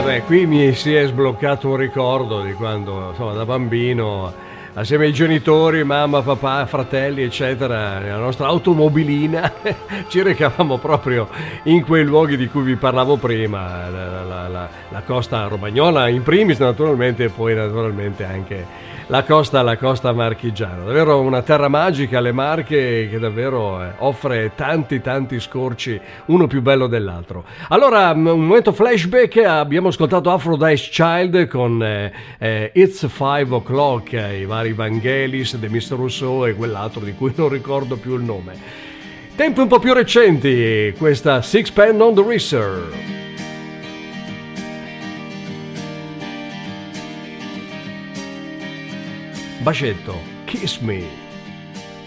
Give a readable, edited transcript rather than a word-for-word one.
Vabbè, qui mi si è sbloccato un ricordo di quando, insomma, da bambino, assieme ai genitori, mamma, papà, fratelli, eccetera, nella nostra automobilina, ci recavamo proprio in quei luoghi di cui vi parlavo prima, la costa romagnola in primis naturalmente, e poi naturalmente anche la costa marchigiana. Davvero una terra magica, le Marche, che davvero offre tanti tanti scorci, uno più bello dell'altro. Allora, un momento flashback, abbiamo ascoltato Aphrodite's Child con It's 5 O'Clock, i vari Vangelis, The Mr. Rousseau e quell'altro di cui non ricordo più il nome. Tempi un po' più recenti, questa Sixpence on the Reeser. Bacetto, Kiss Me.